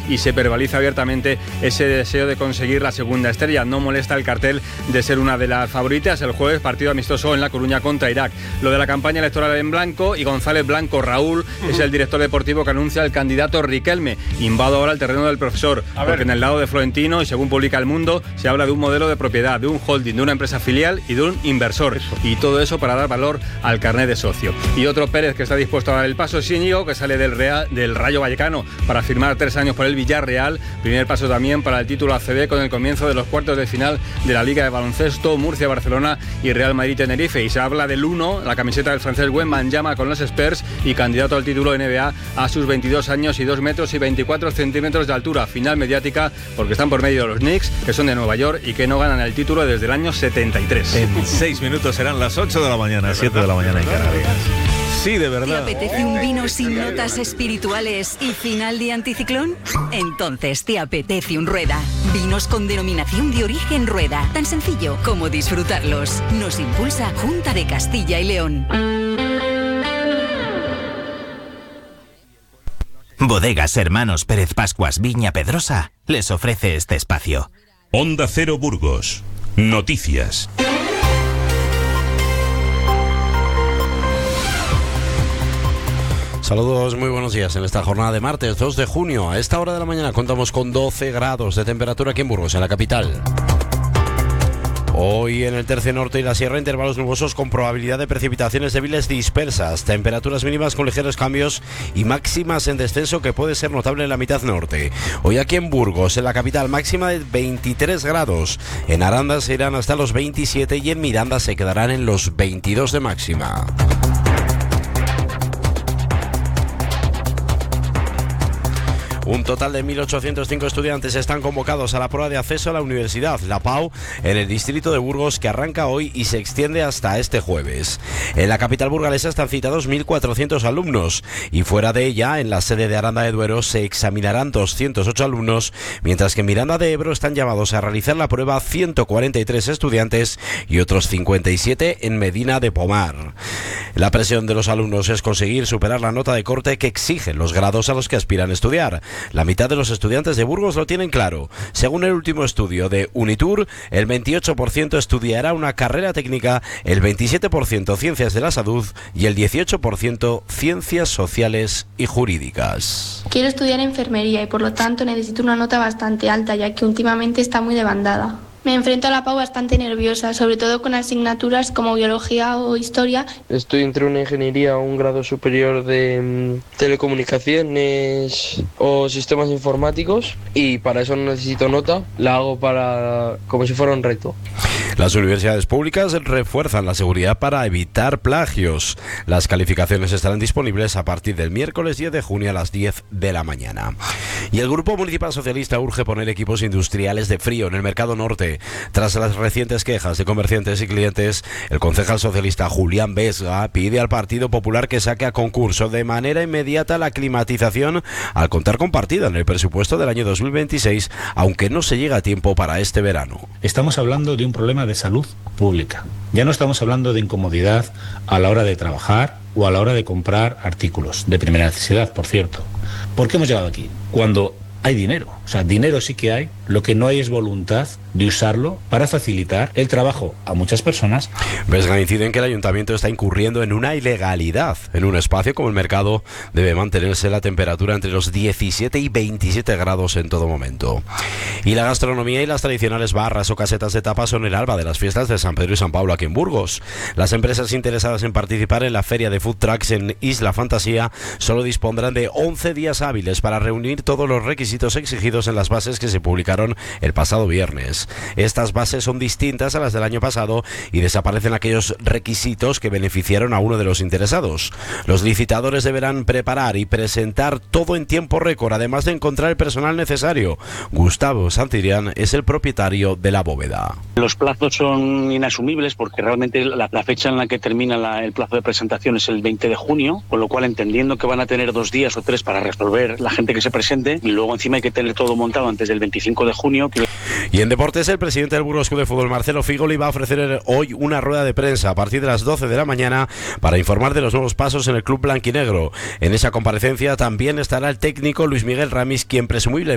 y se verbaliza abiertamente ese deseo de conseguir la segunda estrella. No molesta el cartel de ser una de las favoritas. El jueves, partido amistoso en La Coruña contra Irak. Lo de la campaña electoral en blanco, y González Blanco Raúl es el director deportivo que anuncia el candidato Riquelme. Invado ahora el terreno del profesor, porque en el lado de Florentino, y según publica El Mundo, se habla de un modelo de propiedad, de un holding, de una empresa filial y de un inversor. Y todo eso para dar valor al carnet de socio. Y otro Pérez que está dispuesto a dar el paso es Íñigo, que sale del Rayo Vallecano para firmar 3 años por el Villarreal. Primer paso también para el título ACB con el comienzo de los cuartos de final de la Liga de Baloncesto, Murcia, Barcelona y Real Madrid-Tenerife. Y se habla del 1, la camiseta del francés Wembanyama con los Spurs y candidato al título NBA a sus 22 años y 2 metros y 24 centímetros de altura. Final mediática porque están por medio de los Knicks, que son de Nueva York y que no ganan el título desde el año 73. En 6 minutos serán las 8 de la mañana, 7 de la mañana en Canarias. Sí, de verdad. ¿Te apetece un vino sin notas espirituales y final de anticiclón? Entonces te apetece un Rueda. Vinos con denominación de origen Rueda. Tan sencillo como disfrutarlos. Nos impulsa Junta de Castilla y León. Bodegas Hermanos Pérez Pascuas Viña Pedrosa les ofrece este espacio. Onda Cero Burgos. Noticias. Saludos, muy buenos días. En esta jornada de martes 2 de junio, a esta hora de la mañana, contamos con 12 grados de temperatura aquí en Burgos, en la capital. Hoy en el tercio norte y la sierra, intervalos nubosos con probabilidad de precipitaciones débiles dispersas, temperaturas mínimas con ligeros cambios y máximas en descenso que puede ser notable en la mitad norte. Hoy aquí en Burgos, en la capital, máxima de 23 grados. En Aranda se irán hasta los 27 y en Miranda se quedarán en los 22 de máxima. Un total de 1.805 estudiantes están convocados a la prueba de acceso a la universidad, la PAU, en el distrito de Burgos, que arranca hoy y se extiende hasta este jueves. En la capital burgalesa están citados 1.400 alumnos y fuera de ella, en la sede de Aranda de Duero, se examinarán 208 alumnos, mientras que en Miranda de Ebro están llamados a realizar la prueba 143 estudiantes y otros 57 en Medina de Pomar. La presión de los alumnos es conseguir superar la nota de corte que exigen los grados a los que aspiran a estudiar. La mitad de los estudiantes de Burgos lo tienen claro. Según el último estudio de Unitur, el 28% estudiará una carrera técnica, el 27% ciencias de la salud y el 18% ciencias sociales y jurídicas. Quiero estudiar enfermería y por lo tanto necesito una nota bastante alta, ya que últimamente está muy demandada. Me enfrento a la PAU bastante nerviosa, sobre todo con asignaturas como biología o historia. Estoy entre una ingeniería o un grado superior de telecomunicaciones o sistemas informáticos y para eso no necesito nota, la hago como si fuera un reto. Las universidades públicas refuerzan la seguridad para evitar plagios. Las calificaciones estarán disponibles a partir del miércoles 10 de junio a las 10 de la mañana. Y el Grupo Municipal Socialista urge poner equipos industriales de frío en el mercado norte. Tras las recientes quejas de comerciantes y clientes, el concejal socialista Julián Vesga pide al Partido Popular que saque a concurso de manera inmediata la climatización al contar con partida en el presupuesto del año 2026, aunque no se llega a tiempo para este verano. Estamos hablando de un problema de salud pública. Ya no estamos hablando de incomodidad a la hora de trabajar o a la hora de comprar artículos de primera necesidad, por cierto. ¿Por qué hemos llegado aquí? Cuando hay dinero. O sea, dinero sí que hay, lo que no hay es voluntad de usarlo para facilitar el trabajo a muchas personas. Vesga incide en que el ayuntamiento está incurriendo en una ilegalidad. En un espacio como el mercado debe mantenerse la temperatura entre los 17 y 27 grados en todo momento. Y la gastronomía y las tradicionales barras o casetas de tapas son el alba de las fiestas de San Pedro y San Pablo aquí en Burgos. Las empresas interesadas en participar en la feria de food trucks en Isla Fantasía solo dispondrán de 11 días hábiles para reunir todos los requisitos exigidos en las bases que se publicaron el pasado viernes. Estas bases son distintas a las del año pasado y desaparecen aquellos requisitos que beneficiaron a uno de los interesados. Los licitadores deberán preparar y presentar todo en tiempo récord, además de encontrar el personal necesario. Gustavo Santirián es el propietario de la bóveda. Los plazos son inasumibles porque realmente la fecha en la que termina el plazo de presentación es el 20 de junio, con lo cual entendiendo que van a tener 2 días o 3 para resolver la gente que se presente y luego encima hay que tener todo montado antes del 25 de junio. Y en deportes, el presidente del Burgos Club de Fútbol, Marcelo Figoli, va a ofrecer hoy una rueda de prensa a partir de las 12 de la mañana para informar de los nuevos pasos en el club blanquinegro. En esa comparecencia también estará el técnico Luis Miguel Ramis, quien presumiblemente